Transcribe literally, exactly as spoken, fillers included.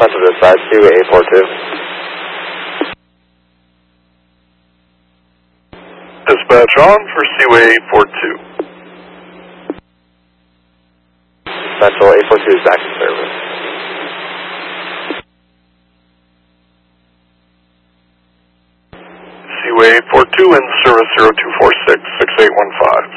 front of the side, Seaway eight four two. Dispatch on for Seaway eight four two. Central eight four two is back in service. Seaway eight four two in service zero two four six, six eight one five.